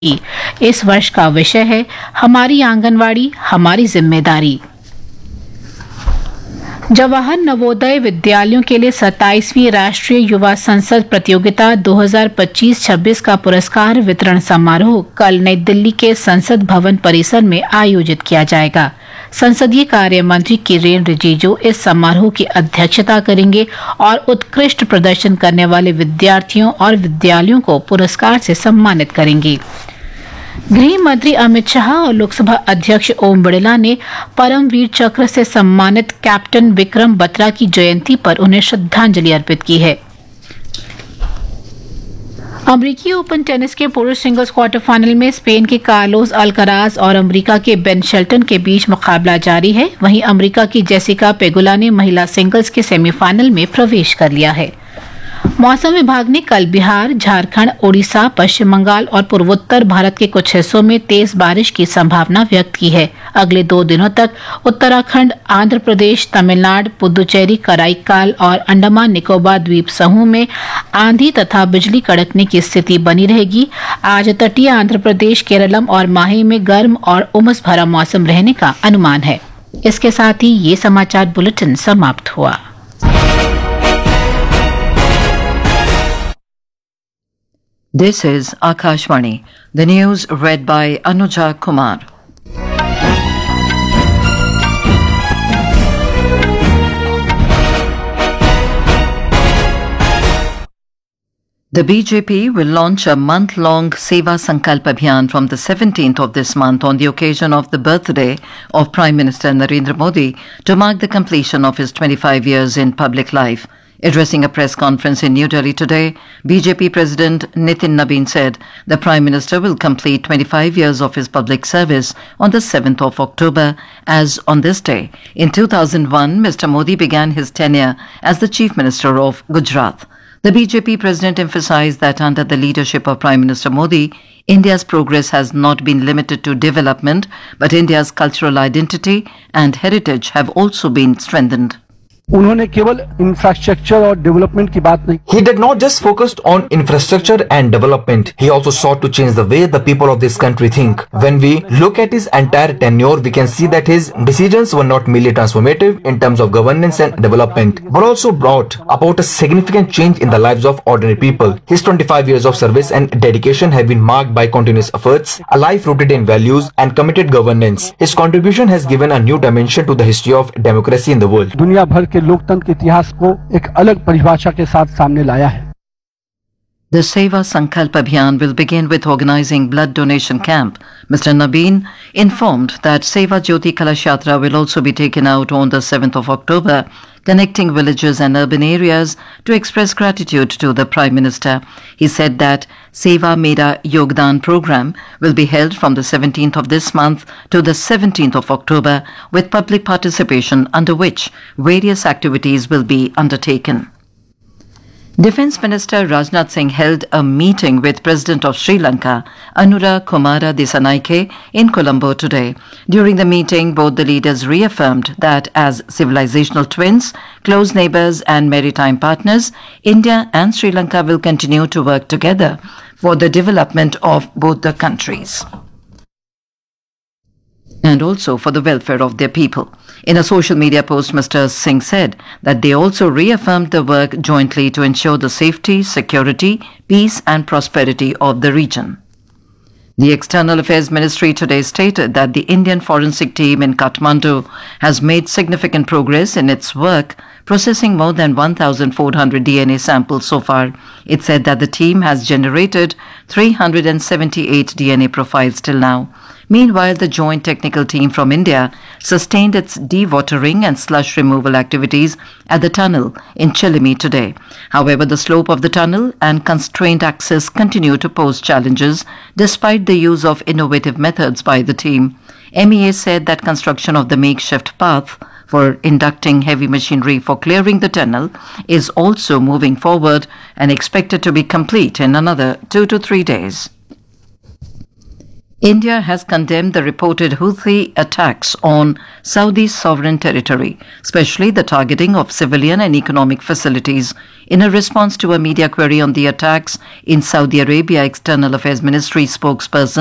इस वर्ष का विषय है हमारी आंगनवाड़ी हमारी जिम्मेदारी। जवाहर नवोदय विद्यालयों के लिए 27वीं राष्ट्रीय युवा संसद प्रतियोगिता 2025-26 का पुरस्कार वितरण समारोह कल नई दिल्ली के संसद भवन परिसर में आयोजित किया जाएगा। संसदीय कार्य मंत्री किरेन रिजिजू इस समारोह की अध्यक्षता करेंगे और उत्कृष्ट प्रदर्शन करने वाले विद्यार्थियों और विद्यालयों को पुरस्कार से सम्मानित करेंगे। गृह मंत्री अमित शाह और लोकसभा अध्यक्ष ओम बिड़ला ने परमवीर चक्र से सम्मानित कैप्टन विक्रम बत्रा की जयंती पर उन्हें श्रद्धांजलि अर्पित की है। अमेरिकी ओपन टेनिस के पुरुष सिंगल्स क्वार्टर फाइनल में स्पेन के कार्लोस अल्कराज और अमेरिका के बेन शेल्टन के बीच मुकाबला जारी है। वहीं अमेरिका की जेसिका पेगुला ने महिला सिंगल्स के सेमीफाइनल में प्रवेश कर लिया है। मौसम विभाग ने कल बिहार, झारखंड, ओडिशा, पश्चिम बंगाल और पूर्वोत्तर भारत के कुछ हिस्सों में तेज बारिश की संभावना व्यक्त की है। अगले 2 दिनों तक उत्तराखंड, आंध्र प्रदेश, तमिलनाडु, पुदुचेरी, कराईकाल और अंडमान निकोबार द्वीप समूह में आंधी तथा बिजली कड़कने की स्थिति बनी रहेगी। आज तटीय आंध्र प्रदेश, केरलम और माहे में गर्म और उमस भरा मौसम रहने का अनुमान है। इसके साथ ही ये समाचार बुलेटिन समाप्त हुआ। This is Akashvani. The news read by Anuja Kumar. The BJP will launch a month-long Seva Sankalp Abhiyan from the 17th of this month on the occasion of the birthday of Prime Minister Narendra Modi to mark the completion of his 25 years in public life. Addressing a press conference in New Delhi today, BJP President Nitin Nabin said the Prime Minister will complete 25 years of his public service on the 7th of October, as on this day, in 2001, Mr. Modi began his tenure as the Chief Minister of Gujarat. The BJP President emphasized that under the leadership of Prime Minister Modi, India's progress has not been limited to development, but India's cultural identity and heritage have also been strengthened. उन्होंने केवल infrastructure और development की बात नहीं। He did not just focus on infrastructure and development. He also sought to change the way the people of this country think. When we look at his entire tenure, we can see that his decisions were not merely transformative in terms of governance and development, but also brought about a significant change in the lives of ordinary people. His 25 years of service and dedication have been marked by continuous efforts, a life rooted in values and committed governance. His contribution has given a new dimension to the history of democracy in the world. दुनिया भर के लोकतंत्र के इतिहास को एक अलग परिभाषा के साथ सामने लाया है। The Seva Sankalp Abhiyan will begin with organizing blood donation camp. Mr. Nabin informed that Seva Jyoti Kalash Yatra will also be taken out on the 7th of October, connecting villages and urban areas to express gratitude to the Prime Minister. He said that Seva Mera Yogdan program will be held from the 17th of this month to the 17th of October with public participation, under which various activities will be undertaken. Defence Minister Rajnath Singh held a meeting with President of Sri Lanka, Anura Kumara Dissanayake, in Colombo today. During the meeting, both the leaders reaffirmed that as civilizational twins, close neighbours and maritime partners, India and Sri Lanka will continue to work together for the development of both the countries and also for the welfare of their people. In a social media post, Mr. Singh said that they also reaffirmed the work jointly to ensure the safety, security, peace and prosperity of the region. The External Affairs Ministry today stated that the Indian forensic team in Kathmandu has made significant progress in its work, processing more than 1,400 DNA samples so far. It said that the team has generated 378 DNA profiles till now. Meanwhile, the joint technical team from India sustained its dewatering and slush removal activities at the tunnel in Chilimi today. However, the slope of the tunnel and constrained access continue to pose challenges despite the use of innovative methods by the team. MEA said that construction of the makeshift path for inducting heavy machinery for clearing the tunnel is also moving forward and expected to be complete in another 2 to 3 days. India has condemned the reported Houthi attacks on Saudi's sovereign territory, especially the targeting of civilian and economic facilities. In a response to a media query on the attacks in Saudi Arabia, External Affairs Ministry spokesperson